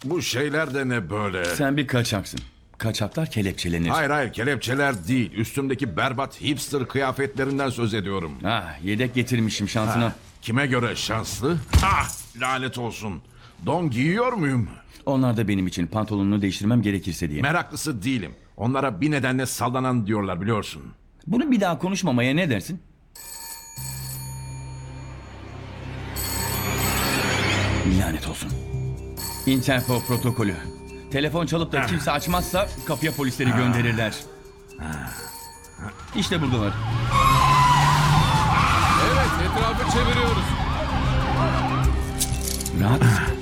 Bu şeyler de ne böyle? Sen bir kaçaksın. Kaçaklar kelepçelenir. Hayır kelepçeler değil. Üstümdeki berbat hipster kıyafetlerinden söz ediyorum. Yedek getirmişim şansına. Kime göre şanslı? Lanet olsun. Don giyiyor muyum? Onlar da benim için pantolonunu değiştirmem gerekirse diye. Meraklısı değilim. Onlara bir nedenle sallanan diyorlar biliyorsun. Bunu bir daha konuşmamaya ne dersin? Lanet olsun. Interpol protokolü. Telefon çalıp da kimse açmazsa kapıya polisleri gönderirler. İşte buradalar. Evet, etrafı çeviriyoruz. Rahat mısın?